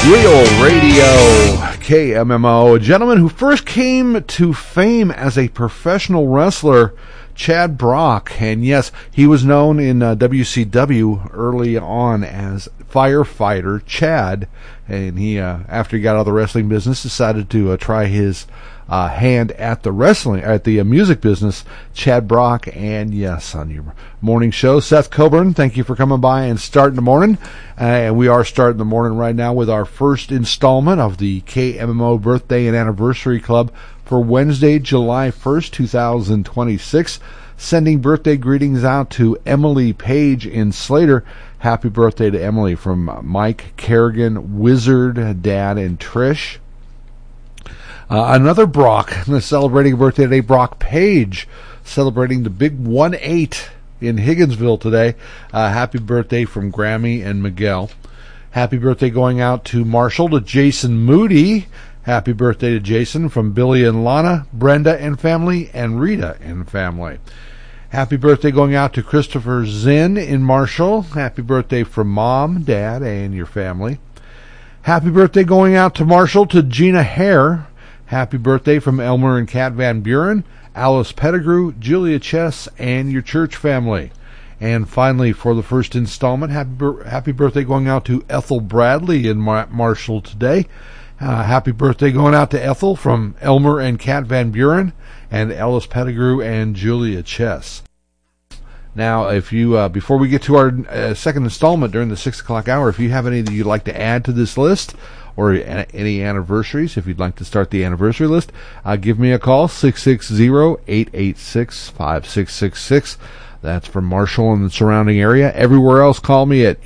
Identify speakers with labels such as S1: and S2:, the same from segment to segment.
S1: Real Radio KMMO. A gentleman who first came to fame as a professional wrestler, Chad Brock. And yes, he was known in WCW early on as Firefighter Chad. And he, after he got out of the wrestling business, decided to try his hand at the music business. Chad Brock. And yes, on your morning show, Seth Coburn, thank you for coming by and starting the morning. And we are starting the morning right now with our first installment of the KMMO Birthday and Anniversary Club for Wednesday, July 1st, 2026. Sending birthday greetings out to Emily Page in Slater. Happy birthday to Emily from Mike Kerrigan, Wizard, Dad, and Trish. Another Brock celebrating a birthday today, Brock Page, celebrating the big 1-8 in Higginsville today. Happy birthday from Grammy and Miguel. Happy birthday going out to Marshall, to Jason Moody. Happy birthday to Jason from Billy and Lana, Brenda and family, and Rita and family. Happy birthday going out to Christopher Zinn in Marshall. Happy birthday from Mom, Dad, and your family. Happy birthday going out to Marshall, to Gina Hare. Happy birthday from Elmer and Kat Van Buren, Alice Pettigrew, Julia Chess, and your church family. And finally, for the first installment, happy birthday going out to Ethel Bradley in Marshall today. Happy birthday going out to Ethel from Elmer and Kat Van Buren, and Alice Pettigrew and Julia Chess. Now, if you before we get to our second installment during the 6 o'clock hour, if you have any that you'd like to add to this list, or any anniversaries, if you'd like to start the anniversary list, give me a call, 660-886-5666. That's from Marshall and the surrounding area. Everywhere else, call me at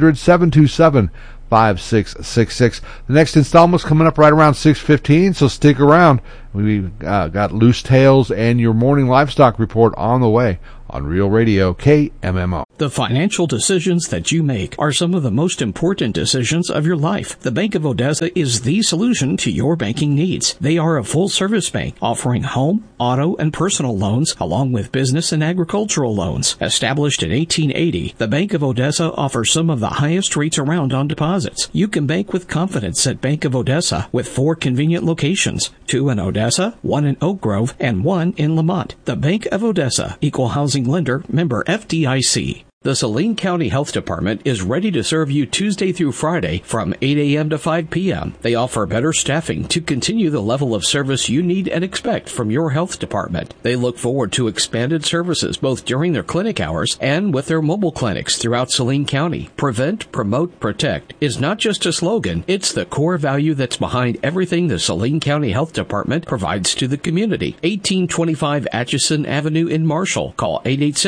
S1: 800-727-5666. The next installment's coming up right around 6:15, so stick around. We've got Loose Tales and your morning livestock report on the way on Real Radio KMMO.
S2: The financial decisions that you make are some of the most important decisions of your life. The Bank of Odessa is the solution to your banking needs. They are a full-service bank offering home, auto, and personal loans along with business and agricultural loans. Established in 1880, the Bank of Odessa offers some of the highest rates around on deposits. You can bank with confidence at Bank of Odessa with 4 convenient locations, 2 in Odessa, 1 in Oak Grove, and 1 in Lamont. The Bank of Odessa, Equal Housing Lender, member FDIC. The Saline County Health Department is ready to serve you Tuesday through Friday from 8 a.m. to 5 p.m. They offer better staffing to continue the level of service you need and expect from your health department. They look forward to expanded services both during their clinic hours and with their mobile clinics throughout Saline County. Prevent, promote, protect is not just a slogan, it's the core value that's behind everything the Saline County Health Department provides to the community. 1825 Atchison Avenue in Marshall. Call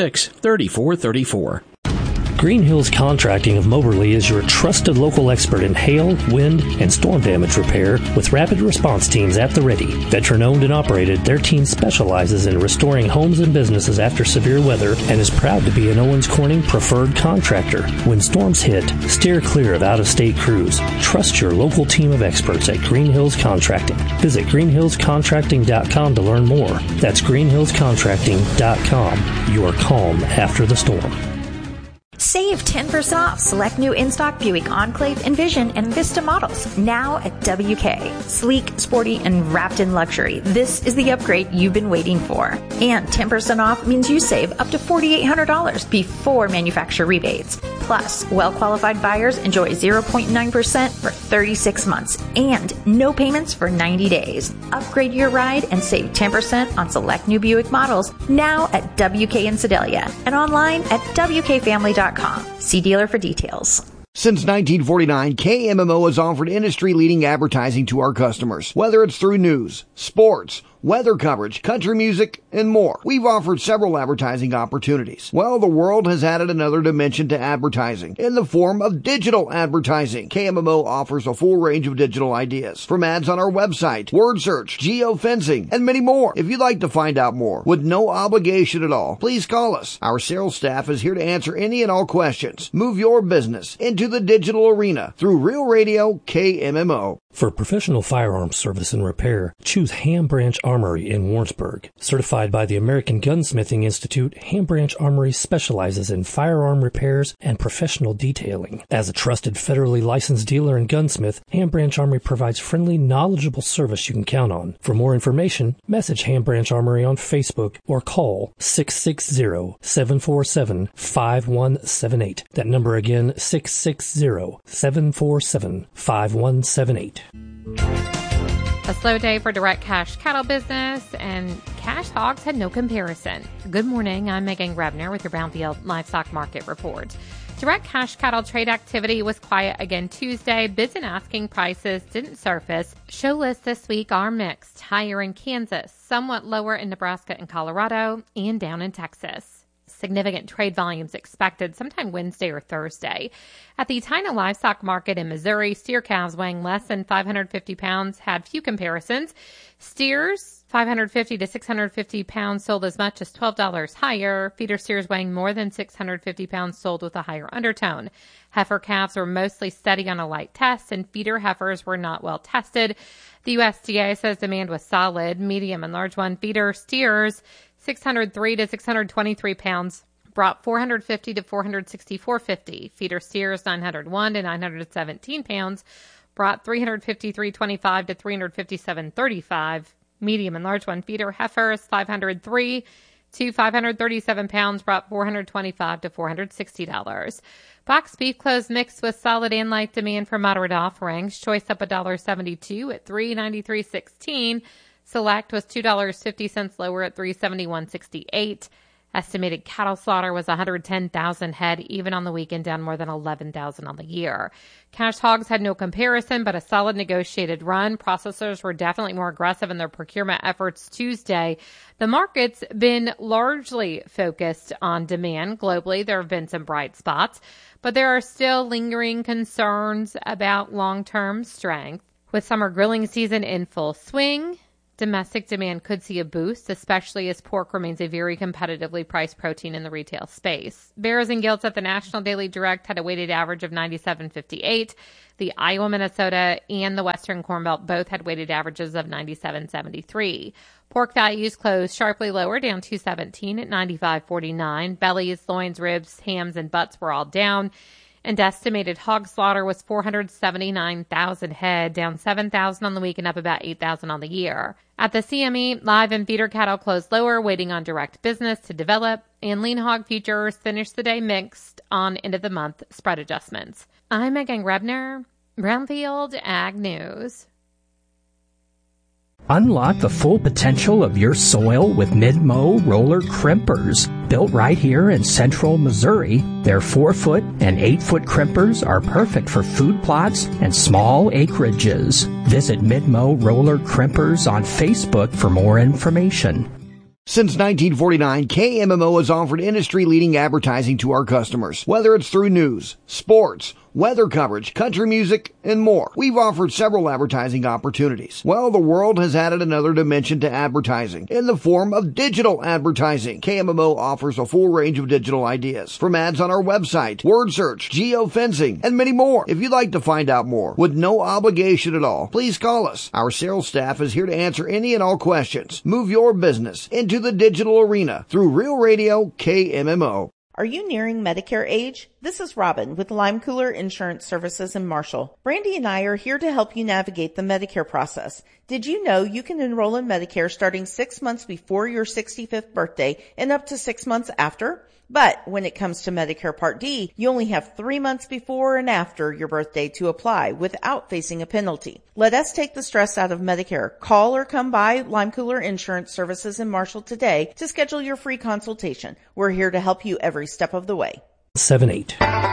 S2: 886-3434.
S3: Green Hills Contracting of Moberly is your trusted local expert in hail, wind, and storm damage repair with rapid response teams at the ready. Veteran-owned and operated, their team specializes in restoring homes and businesses after severe weather and is proud to be an Owens Corning preferred contractor. When storms hit, steer clear of out-of-state crews. Trust your local team of experts at Green Hills Contracting. Visit greenhillscontracting.com to learn more. That's greenhillscontracting.com. Your calm after the storm.
S4: Save 10% off select new in-stock Buick Enclave, Envision, and Vista models now at WK. Sleek, sporty, and wrapped in luxury. This is the upgrade you've been waiting for. And 10% off means you save up to $4,800 before manufacturer rebates. Plus, well-qualified buyers enjoy 0.9% for 36 months and no payments for 90 days. Upgrade your ride and save 10% on select new Buick models now at WK in Sedalia and online at WKFamily.com. See dealer for details.
S5: Since 1949, KMMO has offered industry-leading advertising to our customers, whether it's through news, sports, weather coverage, country music, and more. We've offered several advertising opportunities. Well, the world has added another dimension to advertising in the form of digital advertising. KMMO offers a full range of digital ideas, from ads on our website, word search, geofencing, and many more. If you'd like to find out more with no obligation at all, please call us. Our sales staff is here to answer any and all questions. Move your business into the digital arena through Real Radio KMMO.
S3: For professional firearms service and repair, choose Ham Branch Armory in Warrensburg. Certified by the American Gunsmithing Institute, Ham Branch Armory specializes in firearm repairs and professional detailing. As a trusted federally licensed dealer and gunsmith, Ham Branch Armory provides friendly, knowledgeable service you can count on. For more information, message Ham Branch Armory on Facebook or call 660-747-5178. That number again, 660-747-5178.
S6: A slow day for direct cash cattle business, and cash hogs had no comparison. Good morning, I'm Megan Rebner with your Brownfield Livestock Market Report. Direct cash cattle trade activity was quiet again Tuesday. Bids and asking prices didn't surface. Show lists this week are mixed. Higher in Kansas, somewhat lower in Nebraska and Colorado, and down in Texas. Significant trade volumes expected sometime Wednesday or Thursday. At the China Livestock Market in Missouri, steer calves weighing less than 550 pounds had few comparisons. Steers 550 to 650 pounds sold as much as $12 higher. Feeder steers weighing more than 650 pounds sold with a higher undertone. Heifer calves were mostly steady on a light test, and feeder heifers were not well tested. The USDA says demand was solid. Medium and large one feeder steers 603 to 623 pounds brought 450 to 464.50. Feeder steers 901 to 917 pounds brought 353.25 to 357.35. Medium and large one feeder heifers 503 to 537 pounds brought $425 to $460. Box beef closed mixed with solid and light demand for moderate offerings. Choice up $1.72 at $393.16. Select was $2.50 lower at $371.68. Estimated cattle slaughter was 110,000 head, even on the weekend, down more than 11,000 on the year. Cash hogs had no comparison, but a solid negotiated run. Processors were definitely more aggressive in their procurement efforts Tuesday. The market's been largely focused on demand. Globally, there have been some bright spots, but there are still lingering concerns about long-term strength. With summer grilling season in full swing, domestic demand could see a boost, especially as pork remains a very competitively priced protein in the retail space. Bears and gilts at the National Daily Direct had a weighted average of 97.58. The Iowa, Minnesota, and the Western Corn Belt both had weighted averages of 97.73. Pork values closed sharply lower, down 217 at 95.49. Bellies, loins, ribs, hams, and butts were all down. And estimated hog slaughter was 479,000 head, down 7,000 on the week and up about 8,000 on the year. At the CME, live and feeder cattle closed lower, waiting on direct business to develop, and lean hog futures finished the day mixed on end-of-the-month spread adjustments. I'm Megan Rebner, Brownfield Ag News.
S2: Unlock the full potential of your soil with Mid-Mow roller crimpers. Built right here in central Missouri, their 4-foot and 8-foot crimpers are perfect for food plots and small acreages. Visit Mid-Mow roller crimpers on Facebook for more information.
S5: Since 1949, KMMO has offered industry-leading advertising to our customers. Whether it's through news, sports, weather coverage, country music, and more. We've offered several advertising opportunities. Well, the world has added another dimension to advertising in the form of digital advertising. KMMO offers a full range of digital ideas, from ads on our website, word search, geofencing, and many more. If you'd like to find out more with no obligation at all, please call us. Our sales staff is here to answer any and all questions. Move your business into the digital arena through Real Radio KMMO.
S7: Are you nearing Medicare age? This is Robin with Lime Cooler Insurance Services in Marshall. Brandy and I are here to help you navigate the Medicare process. Did you know you can enroll in Medicare starting 6 months before your 65th birthday and up to 6 months after? But when it comes to Medicare Part D, you only have 3 months before and after your birthday to apply without facing a penalty. Let us take the stress out of Medicare. Call or come by Lime Cooler Insurance Services in Marshall today to schedule your free consultation. We're here to help you every step of the way.
S3: 7-8.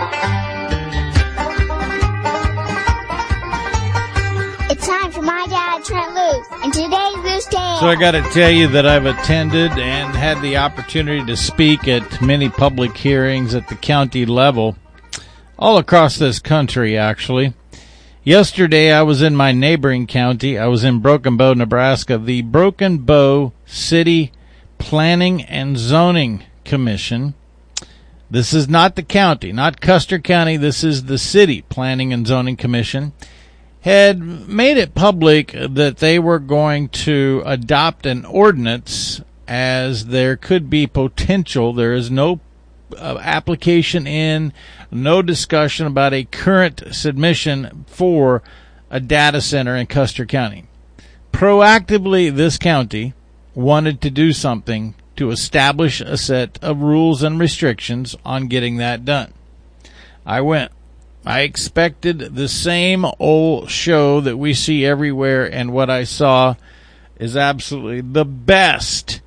S8: It's time for My Dad, Trent Luce, and today's Luce Tale.
S9: So I got to tell you that I've attended and had the opportunity to speak at many public hearings at the county level, all across this country, actually. Yesterday, I was in my neighboring county. I was in Broken Bow, Nebraska. The Broken Bow City Planning and Zoning Commission. This is not the county, not Custer County. This is the City Planning and Zoning Commission. had made it public that they were going to adopt an ordinance, as there could be potential. There is no application in, no discussion about a current submission for a data center in Custer County. Proactively, this county wanted to do something to establish a set of rules and restrictions on getting that done. I went. I expected the same old show that we see everywhere, and what I saw is absolutely the best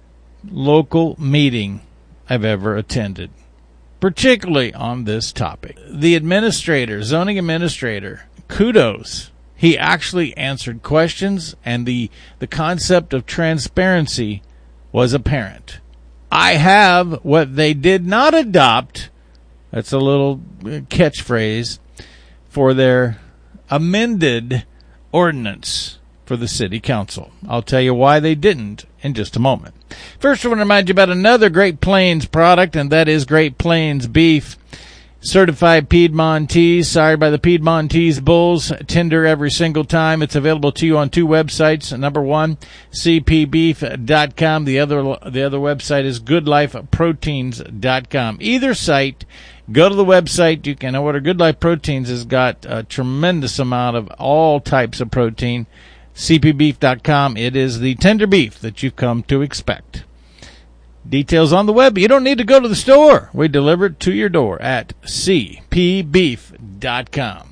S9: local meeting I've ever attended, particularly on this topic. The administrator, zoning administrator, kudos. He actually answered questions, and the concept of transparency was apparent. I have what they did not adopt. That's a little catchphrase for their amended ordinance for the city council. I'll tell you why they didn't in just a moment. First, I want to remind you about another Great Plains product, and that is Great Plains beef. Certified Piedmontese, sired by the Piedmontese bulls, tender every single time. It's available to you on two websites. Number one, cpbeef.com. The other website is goodlifeproteins.com. Either site, go to the website. You can order. Good Life Proteins has got a tremendous amount of all types of protein. cpbeef.com. It is the tender beef that you've come to expect. Details on the web. You don't need to go to the store. We deliver it to your door at cpbeef.com.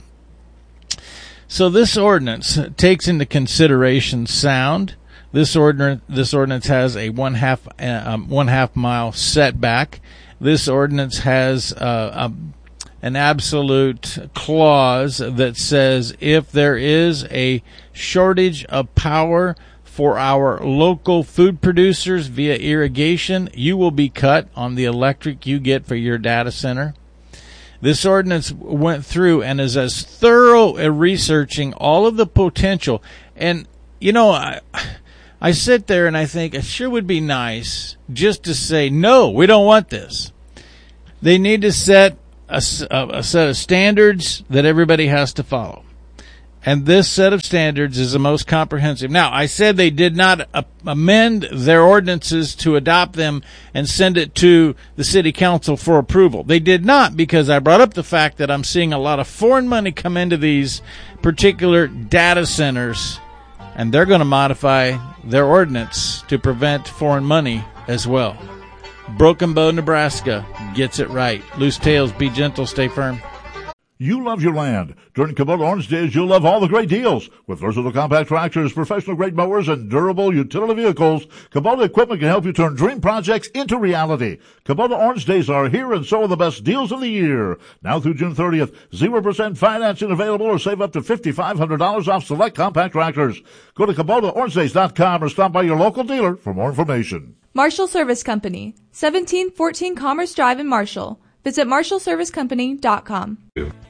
S9: So this ordinance takes into consideration sound. This ordinance has a one half mile setback. This ordinance has an absolute clause that says if there is a shortage of power for our local food producers via irrigation, you will be cut on the electric you get for your data center. This ordinance went through and is as thorough at researching all of the potential. And, you know, I sit there and I think it sure would be nice just to say, no, we don't want this. They need to set a set of standards that everybody has to follow. And this set of standards is the most comprehensive. Now, I said they did not amend their ordinances to adopt them and send it to the city council for approval. They did not, because I brought up the fact that I'm seeing a lot of foreign money come into these particular data centers, and they're going to modify their ordinance to prevent foreign money as well. Broken Bow, Nebraska gets it right. Loose tails, be gentle, stay firm.
S10: You love your land. During Kubota Orange Days, you'll love all the great deals. With versatile compact tractors, professional-grade mowers, and durable utility vehicles, Kubota equipment can help you turn dream projects into reality. Kubota Orange Days are here, and so are the best deals of the year. Now through June 30th, 0% financing available, or save up to $5,500 off select compact tractors. Go to KubotaOrangeDays.com or stop by your local dealer for more information.
S11: Marshall Service Company, 1714 Commerce Drive in Marshall. Visit MarshallServiceCompany.com.